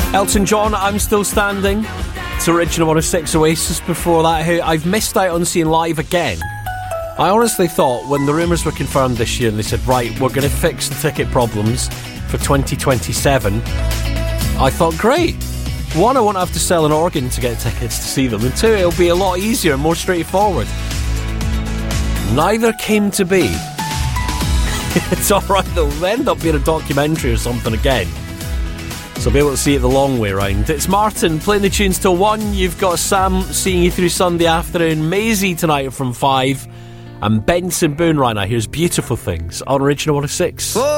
Elton John, I'm Still Standing. It's Original 106 Oasis before that. I've missed out on seeing Live again. I honestly thought when the rumours were confirmed this year and they said, right, we're going to fix the ticket problems for 2027, I thought, great. One, I won't have to sell an organ to get tickets to see them, and two, it'll be a lot easier and more straightforward. Neither came to be. It's alright though, it'll end up being a documentary or something again, so I'll be able to see it the long way round. It's Martin playing the tunes till 1. You've got Sam seeing you through Sunday afternoon, Maisie tonight from 5, and Benson Boone right now. Here's Beautiful Things on Original 106.